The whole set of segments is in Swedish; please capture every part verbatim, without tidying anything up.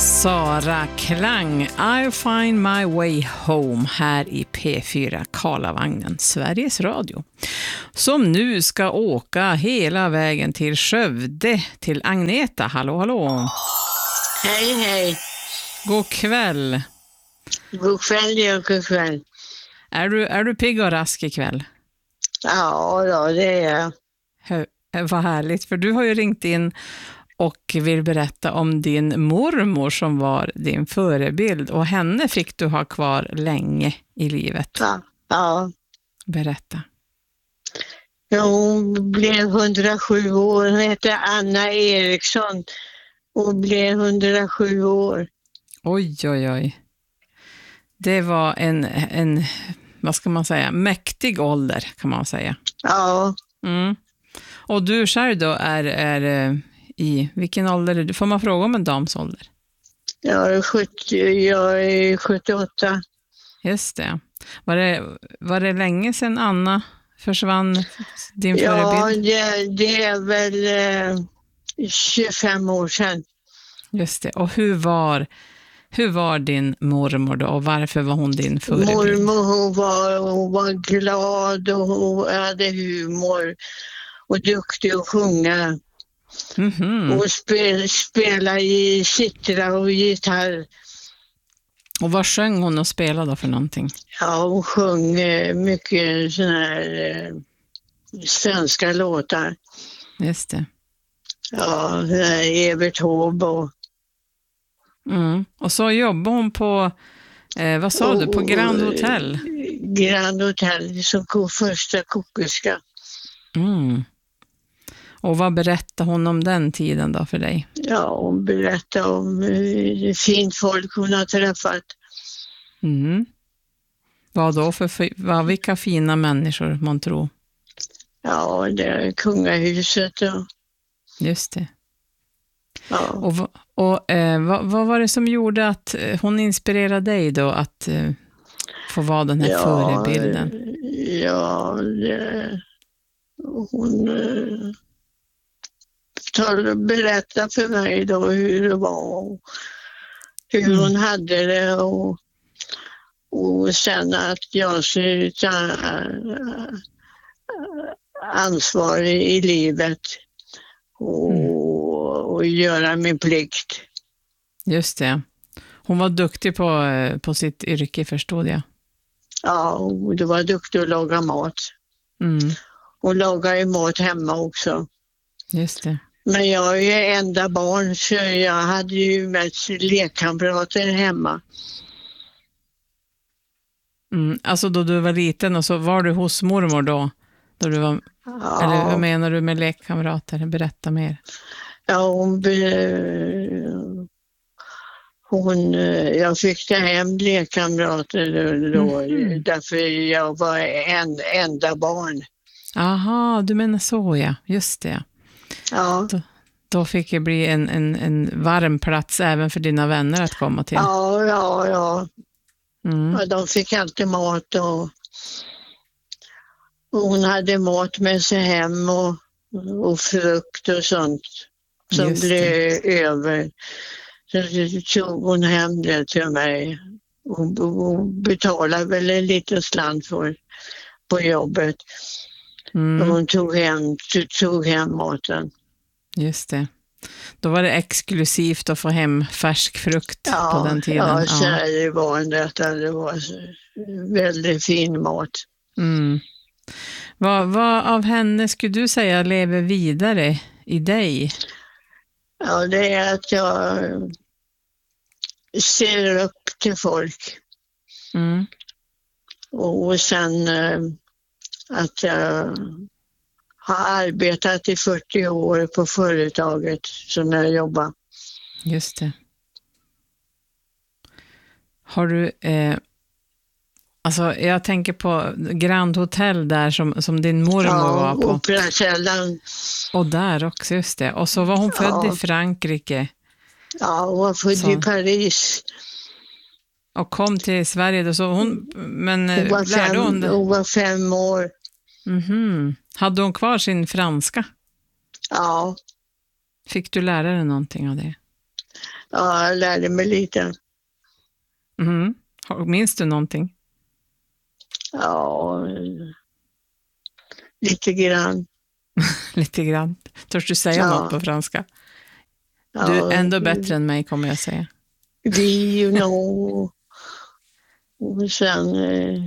Sara Klang, I'll find my way home här i P fyra Karlavagnen, Sveriges Radio. Som nu ska åka hela vägen till Skövde, till Agneta. Hallå, hallå. Hej, hej. God kväll. God kväll, ja, god kväll. Är du, är du pigg och rask ikväll? Ja, ja, det är jag. Hö, vad härligt, för du har ju ringt in och vill berätta om din mormor som var din förebild. Och henne fick du ha kvar länge i livet. Ja, ja. Berätta. Ja, hon blev hundrasju år. Hon hette Anna Eriksson och blev hundrasju år. Oj, oj, oj. Det var en, en, vad ska man säga, mäktig ålder kan man säga. Ja. Mm. Och du själv då är... är i vilken ålder är du? Får man fråga om en dams ålder? Jag är, sjuttio, jag är sjuttioåtta. Just det. Var det, var det länge sedan Anna försvann, din förebild? Ja, det, det är väl eh, tjugofem år sedan. Just det. Och hur var, hur var din mormor då? Och varför var hon din förebild? Mormor, hon var, hon var glad och hon hade humor och duktig att sjunga. Mm-hmm. Och spel, spela i citra och gitarr. Och vad sjöng hon och spelade då för någonting? Ja, hon sjöng mycket såna här eh, svenska låtar. Just det. Ja, Evert Taube och... Mm. Och så jobbade hon på, eh, vad sa och, du, på Grand Hotel? Grand Hotel som kom första kokerska. Mm. Och vad berättade hon om den tiden då för dig? Ja, hon berättade om hur fint folk hon har träffat. Mm. Vad då för, vad, vilka fina människor man tror? Ja, det är kungahuset. Och... Just det. Ja. Och, och eh, vad, vad var det som gjorde att hon inspirerade dig då att eh, få vara den här ja, förebilden? Ja, det, hon... Eh... berätta för mig då hur det var och hur mm. hon hade det och, och sen att jag skulle ta ansvar i livet och, mm. och göra min plikt. Just det. Hon var duktig på, på sitt yrke, förstod jag. Ja, och det var duktig att laga mat. Mm. Och laga ju mat hemma också. Just det. Men jag är ju enda barn så jag hade ju mest lekkamrater hemma. Mm, alltså då du var liten och så var du hos mormor då? då du var, ja. Eller vad menar du med lekkamrater? Berätta mer. Ja, hon, hon, jag fick ta hem lekkamrater då, mm. därför jag var en enda barn. Aha, du menar så ja, just det. Ja. Då, då fick det bli en, en, en varm plats även för dina vänner att komma till. Ja, ja, ja. Mm. ja de fick alltid mat och, och hon hade mat med sig hem och, och frukt och sånt som Just blev det. över. Så tog hon hem det till mig och, och betalade väl en liten slant för på jobbet. Mm. Hon tog hem, tog hem maten. Just det. Då var det exklusivt att få hem färsk frukt ja, på den tiden. Ja, så ja. Det var detta. Det var väldigt fin mat. Mm. Vad, vad av henne skulle du säga lever vidare i dig? Ja, det är att jag ser upp till folk. Mm. Och sen att jag har arbetat i fyrtio år på företaget som jag jobbar. Just det. Har du, eh, alltså jag tänker på Grand Hotel där som, som din mormor ja, var på. Operakällan. Och där också, just det. Och så var hon född ja. i Frankrike. Ja, hon var född så. I Paris. Och kom till Sverige då, så hon, men hon var, lärde fem, hon det? Hon var fem år. Mhm. Hade hon kvar sin franska? Ja. Fick du lära dig någonting av det? Ja, jag lärde mig lite. Mm. Minns du någonting? Ja, lite grann. Lite grann. Törs du säga Ja. något på franska? Ja, Du är ändå bättre än mig, kommer jag säga. vi, you know. Och sen eh,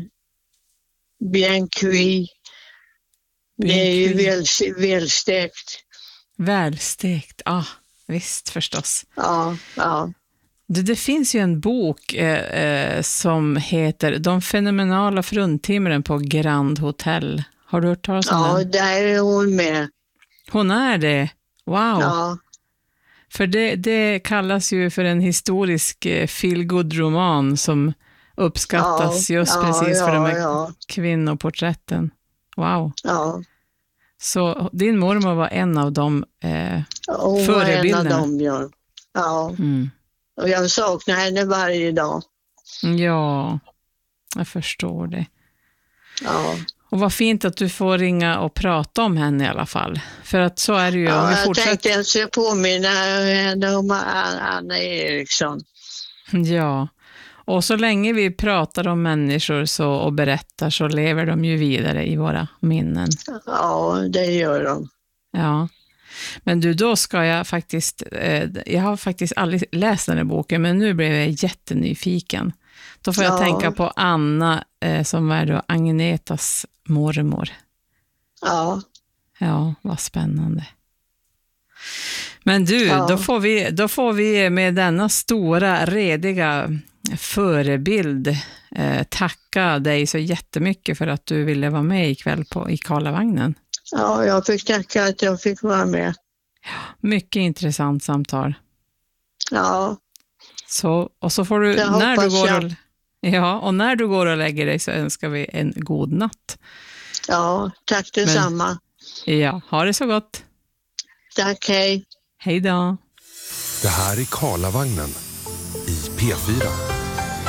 bien cuit. Det är ju väl, välstekt. Välstekt, ja, ah, visst förstås. Ja, ja. Det, det finns ju en bok eh, eh, som heter De fenomenala fruntimren på Grand Hotel. Har du hört talas om Ja, den? där är hon med. Hon är det. Wow. Ja, För det, det kallas ju för en historisk eh, feel-good-roman som uppskattas ja, just ja, precis ja, för de här ja, kvinnoporträtten. Wow. ja. Så din mormor var en av de eh, Hon var en av förebilderna. dem, ja. Ja, Mm. och jag saknar henne varje dag. Ja, jag förstår det. Ja, Och vad fint att du får ringa och prata om henne i alla fall. För att så är det ju. Om ja vi jag fortsätter... tänkte jag skulle påminna henne om Anna Eriksson. Ja, och så länge vi pratar om människor så, och berättar så lever de ju vidare i våra minnen. Ja, det gör de. Ja, men du, då ska jag faktiskt, eh, jag har faktiskt aldrig läst den här boken, men nu blev jag jättenyfiken. Då får jag Ja. tänka på Anna eh, som är då Agnetas mormor. Ja, Ja, vad spännande. Men du, Ja. då, får vi, då får vi med denna stora, rediga förebild eh, tacka dig så jättemycket för att du ville vara med ikväll på, i Karlavagnen. ja, jag fick tacka att jag fick vara med. Mycket intressant samtal. Ja, Så, och så får du, Det när du hoppas går jag. och, ja, och när du går och lägger dig så önskar vi en god natt. ja, tack detsamma. Ja, ha det så gott. Tack, hej. Hej då. Det här är Karlavagnen i P fyra.